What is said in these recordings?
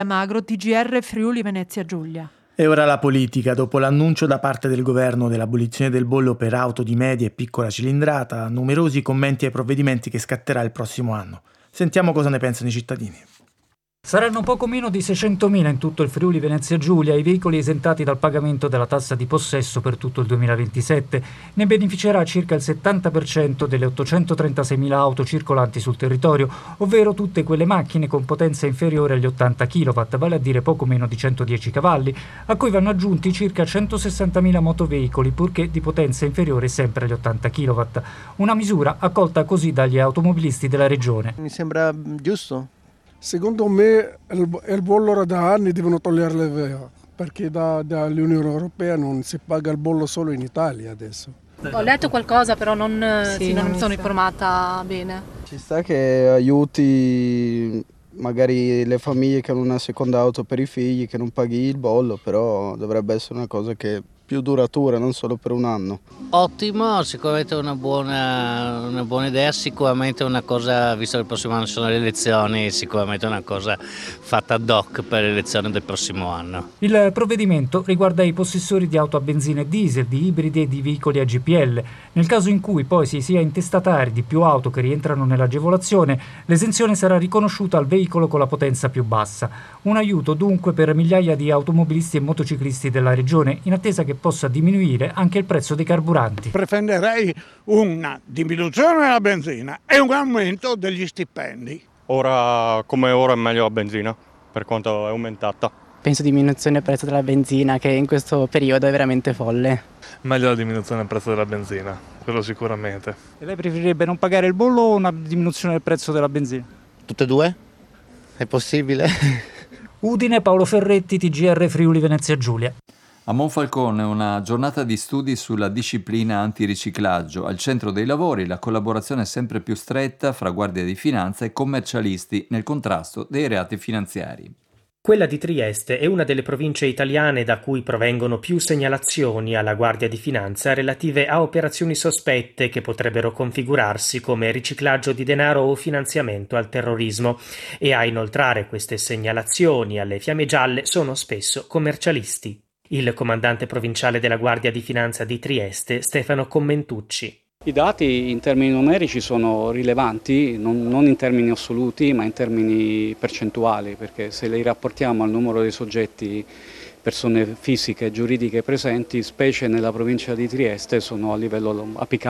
Magro, TGR Friuli Venezia Giulia. E ora la politica. Dopo l'annuncio da parte del governo dell'abolizione del bollo per auto di media e piccola cilindrata, numerosi commenti ai provvedimenti che scatterà il prossimo anno. Sentiamo cosa ne pensano i cittadini. Saranno poco meno di 600.000 in tutto il Friuli Venezia Giulia i veicoli esentati dal pagamento della tassa di possesso per tutto il 2027. Ne beneficerà circa il 70% delle 836.000 auto circolanti sul territorio, ovvero tutte quelle macchine con potenza inferiore agli 80 kW, vale a dire poco meno di 110 cavalli, a cui vanno aggiunti circa 160.000 motoveicoli, purché di potenza inferiore sempre agli 80 kW. Una misura accolta così dagli automobilisti della regione. Mi sembra giusto. Secondo me il bollo da anni devono togliere l'EVA, perché dall'Unione Europea non si paga il bollo solo in Italia adesso. Ho letto qualcosa, però non mi sono informata bene. Ci sta che aiuti magari le famiglie che hanno una seconda auto per i figli, che non paghi il bollo, però dovrebbe essere una cosa che più duratura, non solo per un anno. Ottimo, sicuramente una buona idea, sicuramente una cosa, visto che il prossimo anno sono le elezioni, sicuramente una cosa fatta ad hoc per le elezioni del prossimo anno. Il provvedimento riguarda i possessori di auto a benzina e diesel, di ibridi e di veicoli a GPL. Nel caso in cui poi si sia intestatari di più auto che rientrano nell'agevolazione, l'esenzione sarà riconosciuta al veicolo con la potenza più bassa. Un aiuto dunque per migliaia di automobilisti e motociclisti della regione, in attesa che possa diminuire anche il prezzo dei carburanti. Preferirei una diminuzione della benzina e un aumento degli stipendi. Ora come ora è meglio la benzina, per quanto è aumentata. Penso diminuzione del prezzo della benzina, che in questo periodo è veramente folle. Meglio la diminuzione del prezzo della benzina, quello sicuramente. E lei preferirebbe non pagare il bollo o una diminuzione del prezzo della benzina? Tutte e due? È possibile? Udine, Paolo Ferretti, TGR Friuli Venezia Giulia. A Monfalcone una giornata di studi sulla disciplina antiriciclaggio. Al centro dei lavori la collaborazione sempre più stretta fra Guardia di Finanza e commercialisti nel contrasto dei reati finanziari. Quella di Trieste è una delle province italiane da cui provengono più segnalazioni alla Guardia di Finanza relative a operazioni sospette che potrebbero configurarsi come riciclaggio di denaro o finanziamento al terrorismo, e a inoltrare queste segnalazioni alle fiamme gialle sono spesso commercialisti. Il comandante provinciale della Guardia di Finanza di Trieste, Stefano Commentucci. I dati in termini numerici sono rilevanti, non in termini assoluti ma in termini percentuali, perché se li rapportiamo al numero dei soggetti, persone fisiche e giuridiche presenti, specie nella provincia di Trieste, sono a livello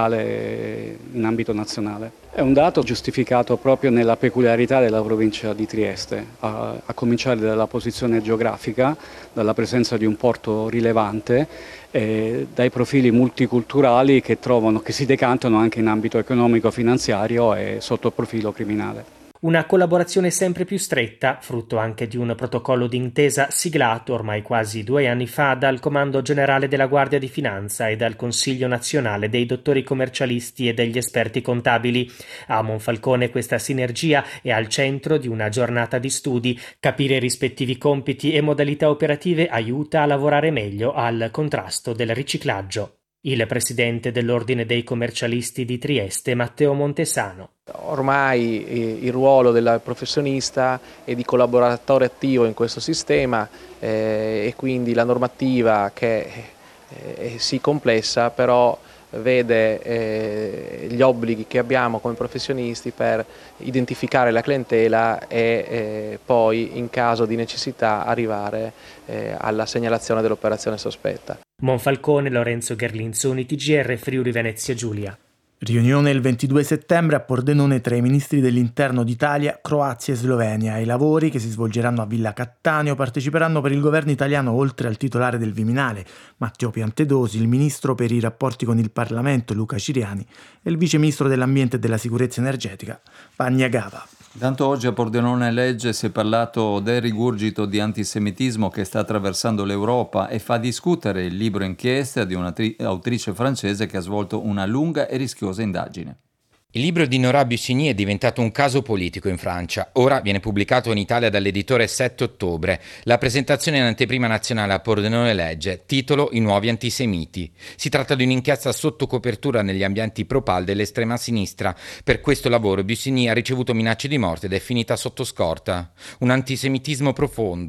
apicale in ambito nazionale. È un dato giustificato proprio nella peculiarità della provincia di Trieste, a cominciare dalla posizione geografica, dalla presenza di un porto rilevante, dai profili multiculturali che si decantano anche in ambito economico-finanziario e sotto il profilo criminale. Una collaborazione sempre più stretta, frutto anche di un protocollo d'intesa siglato ormai quasi 2 anni fa dal Comando Generale della Guardia di Finanza e dal Consiglio Nazionale dei Dottori Commercialisti e degli Esperti Contabili. A Monfalcone questa sinergia è al centro di una giornata di studi. Capire i rispettivi compiti e modalità operative aiuta a lavorare meglio al contrasto del riciclaggio. Il presidente dell'Ordine dei Commercialisti di Trieste, Matteo Montesano. Ormai il ruolo del professionista è di collaboratore attivo in questo sistema e quindi la normativa che è sì complessa, però vede gli obblighi che abbiamo come professionisti per identificare la clientela e poi in caso di necessità arrivare alla segnalazione dell'operazione sospetta. Monfalcone, Lorenzo Gherlinzoni, TGR Friuli Venezia Giulia. Riunione il 22 settembre a Pordenone tra i ministri dell'interno d'Italia, Croazia e Slovenia. Ai lavori, che si svolgeranno a Villa Cattaneo, parteciperanno per il governo italiano, oltre al titolare del Viminale, Matteo Piantedosi, il ministro per i rapporti con il Parlamento, Luca Ciriani, e il vice ministro dell'ambiente e della sicurezza energetica, Vania Gava. Tanto oggi a Pordenone Legge si è parlato del rigurgito di antisemitismo che sta attraversando l'Europa e fa discutere il libro inchiesta di un'autrice francese che ha svolto una lunga e rischiosa indagine. Il libro di Nora Bussigny è diventato un caso politico in Francia. Ora viene pubblicato in Italia dall'editore 7 ottobre. La presentazione in anteprima nazionale a Pordenone Legge, titolo I nuovi antisemiti. Si tratta di un'inchiesta sotto copertura negli ambienti pro-PAL dell'estrema sinistra. Per questo lavoro Bussigny ha ricevuto minacce di morte ed è finita sotto scorta. Un antisemitismo profondo.